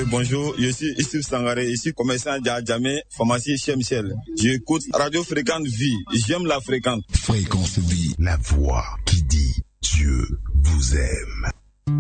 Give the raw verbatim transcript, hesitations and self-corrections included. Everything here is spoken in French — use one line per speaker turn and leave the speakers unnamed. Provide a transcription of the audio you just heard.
bonjour, je suis Issif Sangaré, ici commerçant à Djamé, pharmacie chez Michel. J'écoute Radio Fréquente Vie, j'aime la fréquente.
Fréquence Vie, la voix qui dit Dieu vous aime.